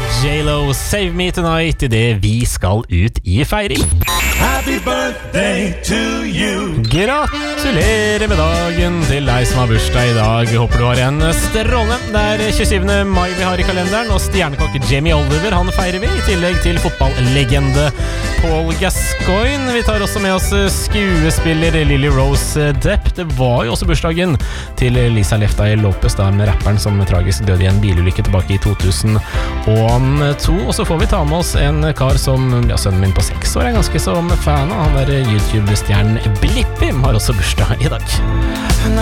J.Lo, Save Me Tonight, I det vi skal ut I feiring. Happy birthday to you. Gratulerer med dagen til deg som har bursdag I dag. Håper du har en strålende. Det 27. mai vi har I kalenderen, og stjernekokke Jamie Oliver, han feirer vi, I tillegg til fotballlegende Paul Gascoigne. Vi tar også med oss skuespiller Lily Rose Depp. Det var jo også bursdagen til Lisa Lefty Lopez, da, med rapperen som tragisk døde I en bilulykke tilbake I 2002. Og så får vi ta med oss en kar som, ja, sønnen min på 6 år ganske som fan av. Han YouTube-stjernen Blippim har også bursdag I dag.